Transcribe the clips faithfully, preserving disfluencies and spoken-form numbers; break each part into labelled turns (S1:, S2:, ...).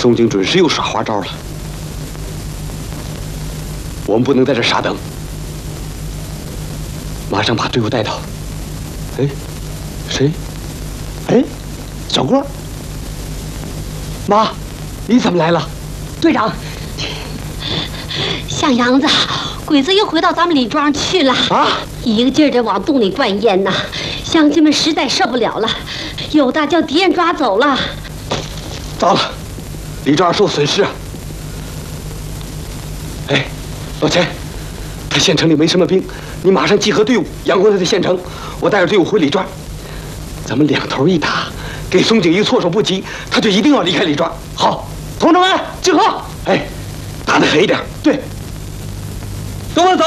S1: 宋景准是又耍花招了，我们不能在这傻等，马上把队伍带到。哎，谁？哎，小郭。妈，你怎么来了？
S2: 队长，像样子，鬼子又回到咱们李庄去了啊！一个劲儿的往洞里灌烟呐，乡亲们实在受不了了，有的叫敌人抓走了。
S1: 糟了，李庄受损失啊！哎，老钱，他县城里没什么兵，你马上集合队伍，杨光他在县城，我带着队伍回李庄，咱们两头一打，给松景一措手不及，他就一定要离开李庄。好，同志们集合！哎，打得狠一点。对，跟我走。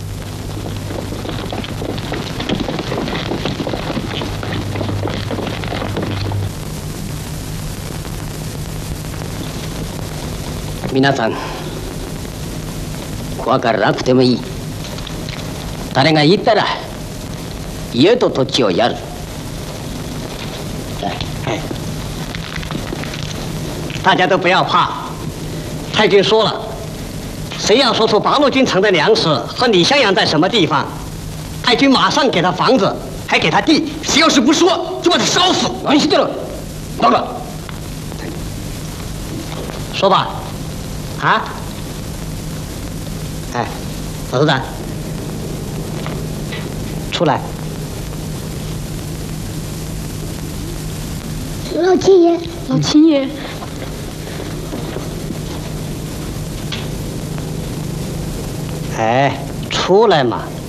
S3: 皆さん、怖がらなくてもいい。誰が言ったら家と土地をやる。哎，大家都不要怕，太君说了，谁要说出八路军城的粮食和李襄阳在什么地方，太君马上给他房子，还给他地。谁要是不说，就把他烧死。完事了，老板，说吧。啊！哎，老头子，出来！
S4: 老亲爷，
S2: 老亲爷，
S3: 哎，出来嘛！